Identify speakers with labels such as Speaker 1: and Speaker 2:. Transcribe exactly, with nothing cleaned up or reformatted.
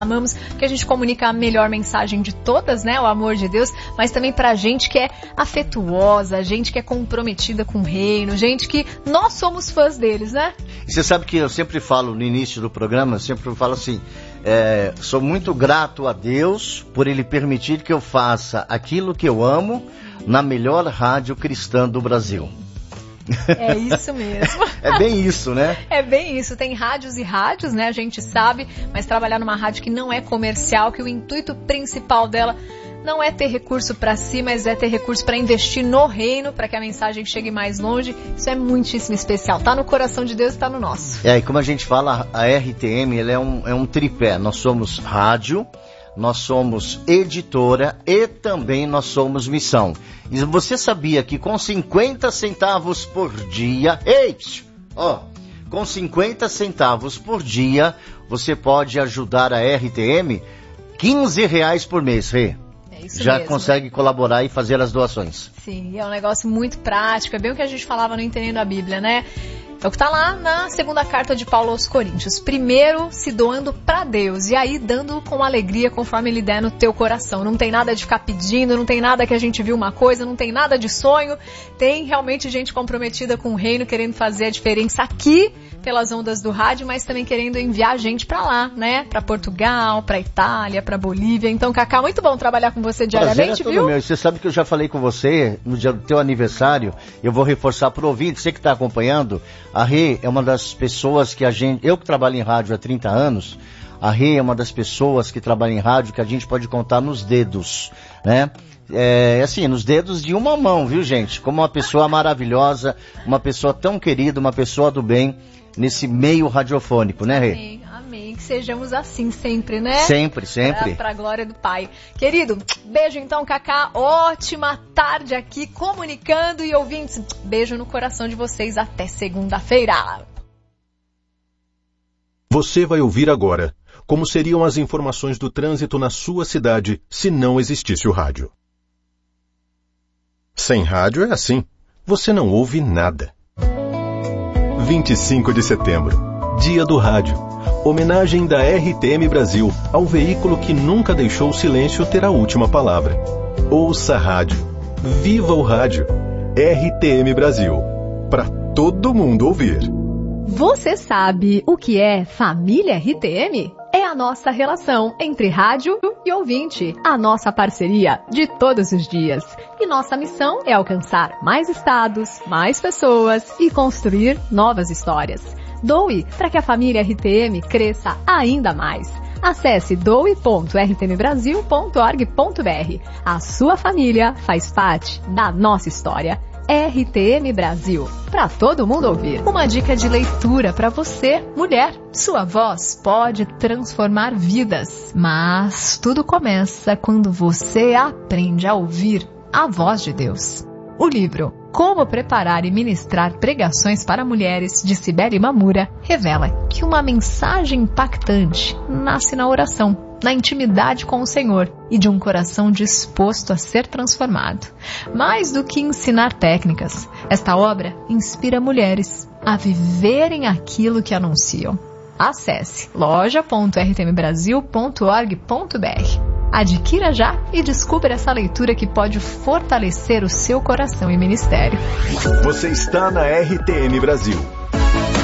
Speaker 1: amamos, que a gente comunica a melhor mensagem de todas, né? O amor de Deus, mas também pra gente que é afetuosa, gente que é comprometida com o reino, gente que nós somos fãs deles, né?
Speaker 2: E você sabe que eu sempre falo no início do programa, eu sempre falo assim, é, sou muito grato a Deus por Ele permitir que eu faça aquilo que eu amo na melhor rádio cristã do Brasil.
Speaker 1: É isso mesmo.
Speaker 2: É bem isso, né?
Speaker 1: É bem isso. Tem rádios e rádios, né? A gente sabe, mas trabalhar numa rádio que não é comercial, que o intuito principal dela não é ter recurso para si, mas é ter recurso para investir no reino, para que a mensagem chegue mais longe. Isso é muitíssimo especial. Tá no coração de Deus e tá no nosso.
Speaker 2: É, e como a gente fala, a R T M ela é, um, é um tripé. Nós somos rádio, nós somos editora e também nós somos missão. E você sabia que com cinquenta centavos por dia, ei, ó, com cinquenta centavos por dia, você pode ajudar a R T M quinze reais por mês, Rê?
Speaker 1: É isso
Speaker 2: Já
Speaker 1: mesmo.
Speaker 2: consegue colaborar e fazer as doações.
Speaker 1: Sim, é um negócio muito prático, é bem o que a gente falava no Entendendo a Bíblia, né? É o que está lá na segunda carta de Paulo aos Coríntios. Primeiro se doando para Deus e aí dando com alegria conforme Ele der no teu coração. Não tem nada de ficar pedindo, não tem nada que a gente viu uma coisa, não tem nada de sonho. Tem realmente gente comprometida com o reino, querendo fazer a diferença aqui pelas ondas do rádio, mas também querendo enviar gente para lá, né? Para Portugal, para Itália, para Bolívia. Então, Cacá, muito bom trabalhar com você diariamente,
Speaker 2: é tudo
Speaker 1: viu?
Speaker 2: Meu. Você sabe que eu já falei com você no dia do teu aniversário. Eu vou reforçar para o ouvinte, você que está acompanhando. A Rê é uma das pessoas que a gente... Eu que trabalho em rádio há trinta anos, a Rê é uma das pessoas que trabalha em rádio que a gente pode contar nos dedos, né? É, assim, nos dedos de uma mão, viu, gente? Como uma pessoa maravilhosa, uma pessoa tão querida, uma pessoa do bem nesse meio radiofônico, né, Rê?
Speaker 1: Amém, amém. Que sejamos assim sempre, né?
Speaker 2: Sempre, sempre.
Speaker 1: Para a glória do Pai. Querido, beijo então, Cacá. Ótima tarde aqui, comunicando e ouvintes. Beijo no coração de vocês. Até segunda-feira.
Speaker 3: Você vai ouvir agora como seriam as informações do trânsito na sua cidade se não existisse o rádio. Sem rádio é assim. Você não ouve nada. vinte e cinco de setembro, Dia do Rádio. Homenagem da R T M Brasil ao veículo que nunca deixou o silêncio ter a última palavra. Ouça a rádio. Viva o rádio. R T M Brasil. Para todo mundo ouvir.
Speaker 1: Você sabe o que é família R T M? É a nossa relação entre rádio e ouvinte, a nossa parceria de todos os dias. E nossa missão é alcançar mais estados, mais pessoas e construir novas histórias. Doe para que a família R T M cresça ainda mais. Acesse doe ponto r t m brasil ponto org ponto b r. A sua família faz parte da nossa história. R T M Brasil, para todo mundo ouvir. Uma dica de leitura para você, mulher. Sua voz pode transformar vidas, mas tudo começa quando você aprende a ouvir a voz de Deus. O livro Como Preparar e Ministrar Pregações para Mulheres, de Cibele Mamura, revela que uma mensagem impactante nasce na oração, na intimidade com o Senhor e de um coração disposto a ser transformado. Mais do que ensinar técnicas, esta obra inspira mulheres a viverem aquilo que anunciam. Acesse loja ponto r t m brasil ponto org ponto b r. Adquira já e descubra essa leitura que pode fortalecer o seu coração e ministério.
Speaker 3: Você está na R T M Brasil.